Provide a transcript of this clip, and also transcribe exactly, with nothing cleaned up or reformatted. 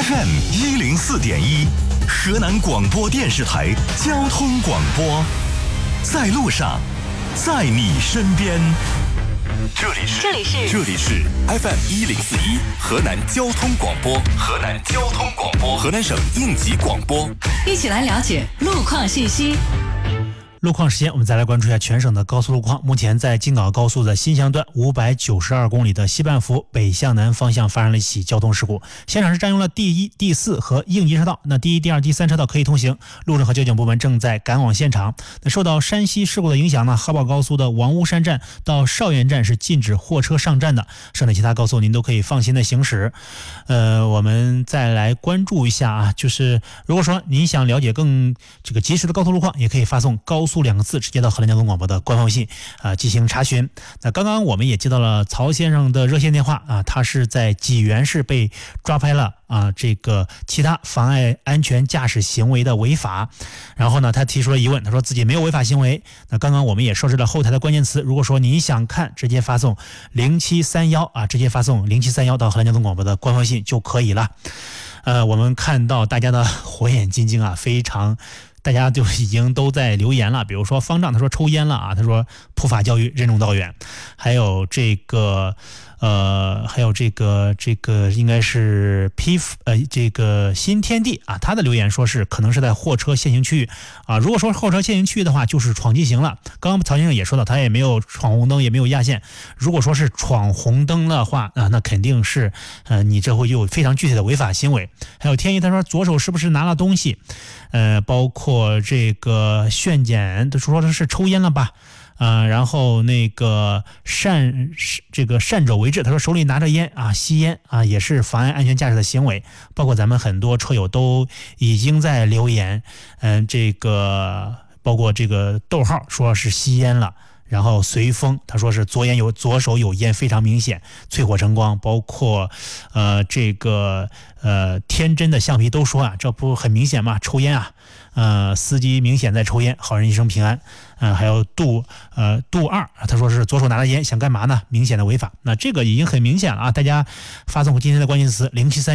F M 一零四点一，河南广播电视台交通广播，在路上，在你身边。这里是这里是这里是 F M 一零四一河南交通广播，河南交通广播，河南省应急广播， 一起来了解路况信息。 路况时间，我们再来关注一下全省的高速路况。目前在京港高速的新乡段五百九十二公里的西半幅北向南方向发生了一起交通事故，现场是占用了第一、第四和应急车道，那第一、第二、第三车道可以通行，路政和交警部门正在赶往现场。那受到山西事故的影响呢，哈宝高速的王屋山站到邵源站是禁止货车上站的，省内其他高速您都可以放心的行驶。呃，我们再来关注一下啊，就是如果说您想了解更这个及时的高速路况，也可以发送高速两个字直接到河南交通广播的官方微信啊、呃、进行查询。那刚刚我们也接到了曹先生的热线电话啊，他是在济源市被抓拍了啊这个其他妨碍安全驾驶行为的违法，然后呢他提出了疑问，他说自己没有违法行为。那刚刚我们也设置了后台的关键词，如果说您想看，直接发送零七三一啊，直接发送零七三一到河南交通广播的官方微信就可以了。呃，我们看到大家的火眼金睛啊，非常。大家就已经都在留言了，比如说方丈他说抽烟了啊，他说普法教育任重道远，还有这个呃还有这个这个应该是 P 呃这个新天地啊，他的留言说是可能是在货车限行区域啊，如果说货车限行区域的话就是闯禁行了。刚刚曹先生也说到，他也没有闯红灯，也没有压线，如果说是闯红灯的话啊，那肯定是呃你这会有非常具体的违法行为。还有天一他说左手是不是拿了东西，呃包括这个炫检他说的是抽烟了吧，呃，然后那个善这个善者为之，他说手里拿着烟啊，吸烟啊，也是妨碍安全驾驶的行为。包括咱们很多车友都已经在留言，嗯、呃，这个包括这个逗号说是吸烟了。然后随风他说是左眼有左手有烟非常明显，淬火成光。包括呃这个呃天真的橡皮都说啊，这不很明显吗？抽烟啊，呃司机明显在抽烟，好人一生平安。嗯、呃，还有杜呃杜二他说是左手拿着烟想干嘛呢？明显的违法。那这个已经很明显了啊，大家发送今天的关键词零七三